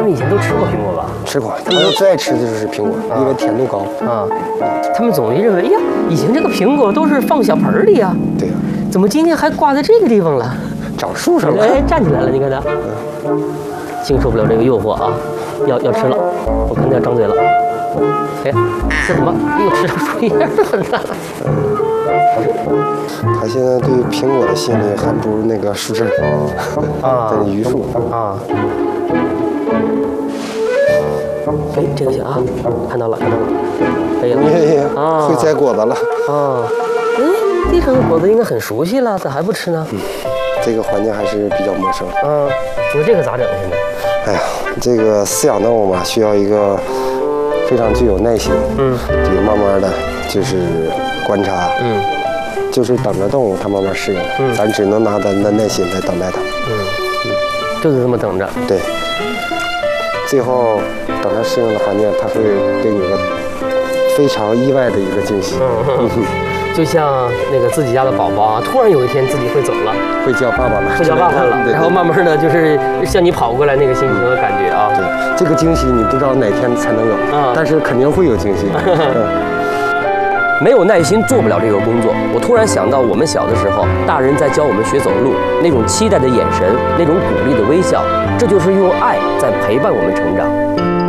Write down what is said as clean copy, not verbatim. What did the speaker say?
们以前都吃过苹果吧？ 吃过，他们最爱吃的就是苹果，因为甜度高。 啊，他们总认为，哎呀，以前这个苹果都是放小盆里啊。 对呀。 怎么今天还挂在这个地方了？ 长树上了。 哎，站起来了，你看它。经受不了这个诱惑啊，要吃了，我看它要张嘴了。哎，这怎么又吃到树叶了呢？ 他现在对苹果的吸引力还不如那个树枝啊，对榆树啊。哎，这个行啊，看到了，可以了。 啊，会摘果子了。 啊，哎，地上的果子应该很熟悉了，咋还不吃呢？ 这个环境还是比较陌生。 嗯，你说这个咋整现在？ 哎呀，这个饲养动物嘛，需要一个非常具有耐心。就慢慢的就是观察。就是等着动物它慢慢适应。咱只能拿咱的耐心来等待它。 就是这么等着。 对。最后等它适应了环境，它会给你一个非常意外的一个惊喜。 就像那个自己家的宝宝啊，突然有一天自己会走了， 会叫爸爸了， 会叫爸爸了，然后慢慢的就是向你跑过来那个心情和感觉啊。 对，这个惊喜你不知道哪天才能有，但是肯定会有惊喜。 没有耐心做不了这个工作。我突然想到，我们小的时候，大人在教我们学走路，那种期待的眼神，那种鼓励的微笑，这就是用爱在陪伴我们成长。